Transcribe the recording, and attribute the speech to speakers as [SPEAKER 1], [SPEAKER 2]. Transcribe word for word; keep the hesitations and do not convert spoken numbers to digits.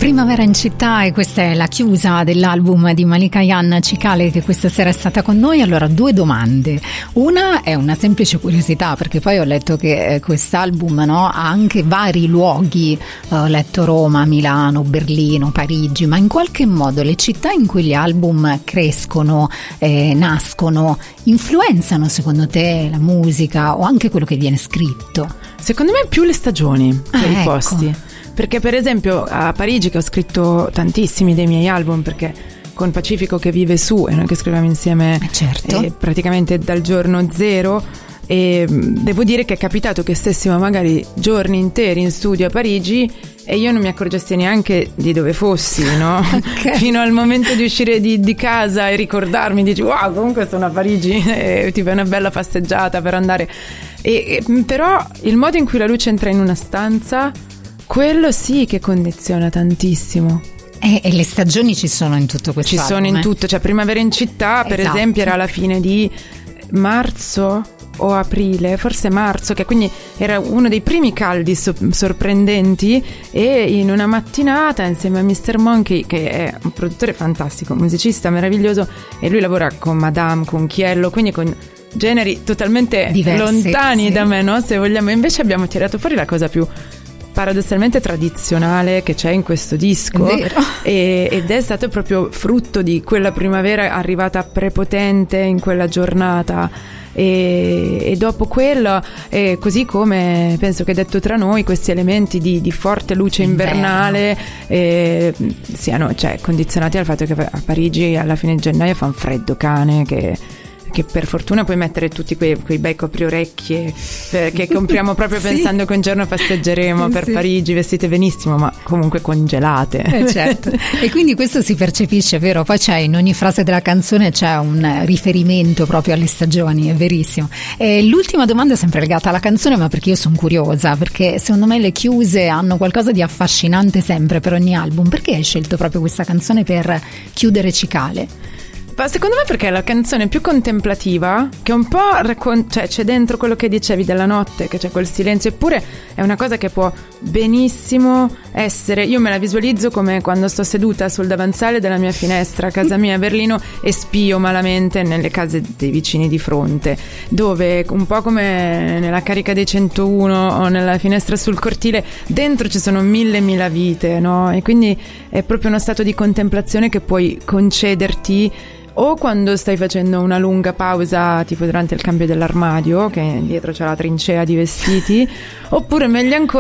[SPEAKER 1] Primavera in città, e questa è la chiusa dell'album di Malika Ayane Cicale, che questa sera è stata con noi. Allora, due domande. Una è una semplice curiosità, perché poi ho letto che eh, quest'album, no, ha anche vari luoghi, ho letto Roma, Milano, Berlino, Parigi, ma in qualche modo le città in cui gli album crescono, eh, nascono, influenzano secondo te la musica o anche quello che viene scritto?
[SPEAKER 2] Secondo me più le stagioni che
[SPEAKER 1] ah,
[SPEAKER 2] i
[SPEAKER 1] ecco.
[SPEAKER 2] posti. Perché per esempio a Parigi, che ho scritto tantissimi dei miei album, perché con Pacifico che vive su e noi che scriviamo insieme
[SPEAKER 1] certo.
[SPEAKER 2] eh, praticamente dal giorno zero, e devo dire che è capitato che stessimo magari giorni interi in studio a Parigi e io non mi accorgessi neanche di dove fossi, no? Okay. Fino al momento di uscire di, di casa e ricordarmi, dici wow, comunque sono a Parigi, e ti fai una bella passeggiata per andare. E, e, però il modo in cui la luce entra in una stanza, quello sì che condiziona tantissimo.
[SPEAKER 1] E, e le stagioni ci sono in tutto questo
[SPEAKER 2] Ci
[SPEAKER 1] album,
[SPEAKER 2] sono in
[SPEAKER 1] eh?
[SPEAKER 2] tutto, cioè Primavera in città per
[SPEAKER 1] esatto.
[SPEAKER 2] esempio era alla fine di marzo o aprile, forse marzo, che quindi era uno dei primi caldi so- sorprendenti, e in una mattinata insieme a mister Monkey, che è un produttore fantastico, musicista meraviglioso, e lui lavora con Madame, con Chiello, quindi con generi totalmente diversi, lontani sì. da me, no? Se vogliamo, invece abbiamo tirato fuori la cosa più paradossalmente tradizionale che c'è in questo disco,
[SPEAKER 1] è
[SPEAKER 2] e, ed è stato proprio frutto di quella primavera arrivata prepotente in quella giornata, e, e dopo quello, e così come penso che detto tra noi, questi elementi di, di forte luce invernale eh, siano, cioè, condizionati dal fatto che a Parigi alla fine di gennaio fa un freddo cane, che che per fortuna puoi mettere tutti quei, quei bei copriorecchie eh, che compriamo proprio sì. pensando che un giorno festeggeremo per sì. Parigi, vestite benissimo ma comunque congelate.
[SPEAKER 1] Eh, certo. E quindi questo si percepisce, vero? Poi c'è in ogni frase della canzone c'è un riferimento proprio alle stagioni, è verissimo. E l'ultima domanda è sempre legata alla canzone, ma perché io sono curiosa, perché secondo me le chiuse hanno qualcosa di affascinante sempre per ogni album. Perché hai scelto proprio questa canzone per chiudere Cicale?
[SPEAKER 2] Ma secondo me perché è la canzone più contemplativa, che un po' raccon- cioè c'è dentro quello che dicevi della notte, che c'è quel silenzio, eppure è una cosa che può benissimo essere, io me la visualizzo come quando sto seduta sul davanzale della mia finestra a casa mia a Berlino e spio malamente nelle case dei vicini di fronte, dove un po' come nella carica dei centouno o nella finestra sul cortile, dentro ci sono mille mila vite, no? E quindi è proprio uno stato di contemplazione che puoi concederti o quando stai facendo una lunga pausa, tipo durante il cambio dell'armadio, che dietro c'è la trincea di vestiti, oppure meglio ancora